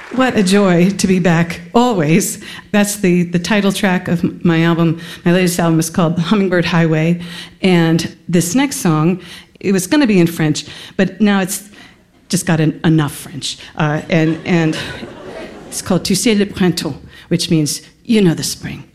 What a joy to be back, always. That's the title track of my album. My latest album is called Hummingbird Highway. And this next song, it was going to be in French, but now it's just got enough French. And it's called Tu sais le printemps, which means, you know the spring.